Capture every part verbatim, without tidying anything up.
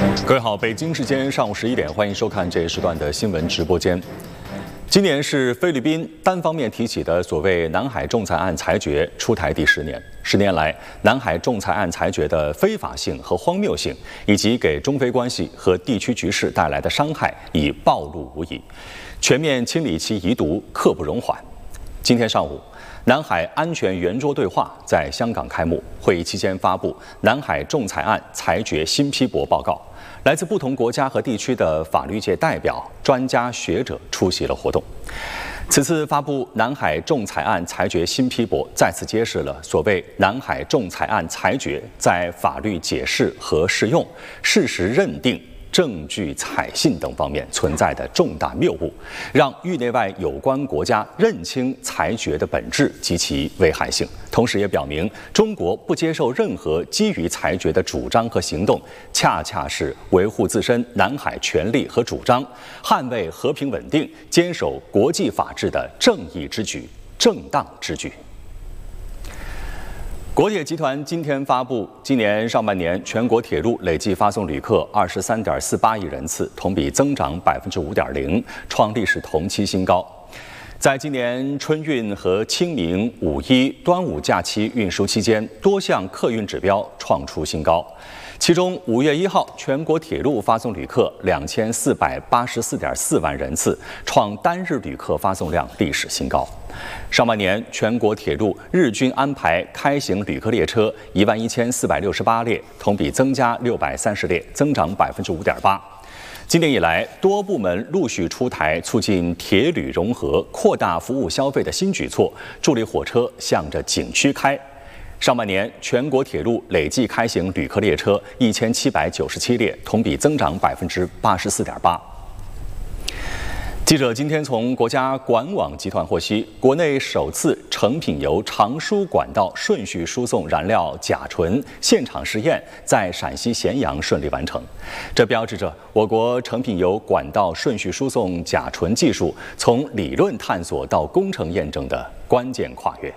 各位好，北京时间上午十一点，欢迎收看这一时段的新闻直播间。今年是菲律宾单方面提起的所谓南海仲裁案裁决出台第十年。十年来，南海仲裁案裁决的非法性和荒谬性，以及给中菲关系和地区局势带来的伤害已暴露无遗。全面清理其遗毒，刻不容缓。今天上午，南海安全圆桌对话在香港开幕。会议期间发布南海仲裁案裁决新批驳报告。来自不同国家和地区的法律界代表、专家学者出席了活动。此次发布南海仲裁案裁决新批驳，再次揭示了所谓南海仲裁案裁决在法律解释和适用、事实认定、证据采信等方面存在的重大谬误，让域内外有关国家认清裁决的本质及其危害性，同时也表明中国不接受任何基于裁决的主张和行动，恰恰是维护自身南海权利和主张、捍卫和平稳定、坚守国际法治的正义之举、正当之举。国铁集团今天发布，今年上半年全国铁路累计发送旅客二十三点四八亿人次，同比增长百分之五点零，创历史同期新高。在今年春运和清明、五一、端午假期运输期间，多项客运指标创出新高。其中，五月一号，全国铁路发送旅客两千四百八十四点四万人次，创单日旅客发送量历史新高。上半年，全国铁路日均安排开行旅客列车一万一千四百六十八列，同比增加六百三十列，增长百分之五点八。今年以来，多部门陆续出台促进铁旅融合、扩大服务消费的新举措，助力火车向着景区开。上半年，全国铁路累计开行旅客列车一千七百九十七列，同比增长百分之八十四点八。记者今天从国家管网集团获悉，国内首次成品油长输管道顺序输送燃料甲醇现场试验在陕西咸阳顺利完成，这标志着我国成品油管道顺序输送甲醇技术从理论探索到工程验证的关键跨越。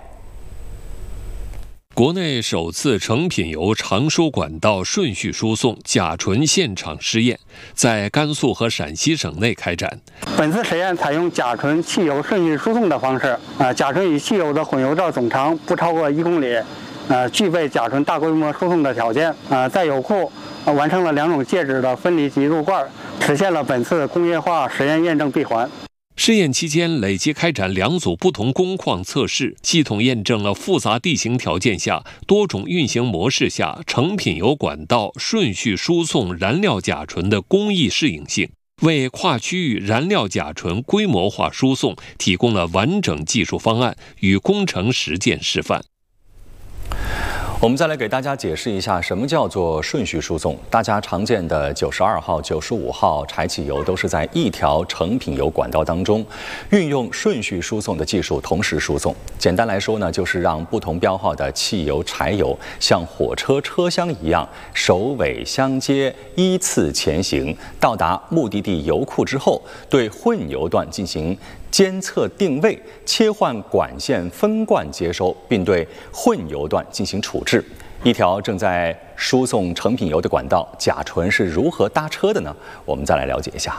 国内首次成品油长输管道顺序输送甲醇现场试验在甘肃和陕西省内开展。 本次实验采用甲醇汽油顺序输送的方式，呃，甲醇与汽油的混油道总长不超过一公里，呃，具备甲醇大规模输送的条件。呃，在油库、呃、完成了两种介质的分离及入罐，实现了本次工业化实验验证闭环。 试验期间，累计开展两组不同工况测试，系统验证了复杂地形条件下、多种运行模式下成品油管道顺序输送燃料甲醇的工艺适应性，为跨区域燃料甲醇规模化输送提供了完整技术方案与工程实践示范。 我们再来给大家解释一下什么叫做顺序输送。大家常见的九十二号、九十五号柴汽油都是在一条成品油管道当中运用顺序输送的技术同时输送。简单来说呢，就是让不同标号的汽油、柴油像火车车厢一样首尾相接，依次前行，到达目的地油库之后，对混油段进行监测定位，切换管线分罐接收，并对混油段进行处置。一条正在输送成品油的管道，甲醇是如何搭车的呢？我们再来了解一下。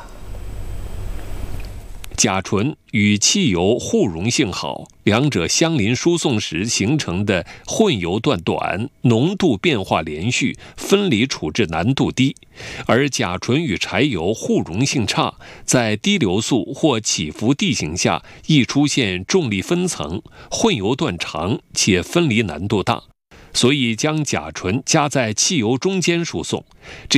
甲醇与汽油互溶性好，两者相邻输送时形成的混油段短，浓度变化连续，分离处置难度低；而甲醇与柴油互溶性差，在低流速或起伏地形下易出现重力分层，混油段长且分离难度大，所以将甲醇加在汽油中间输送。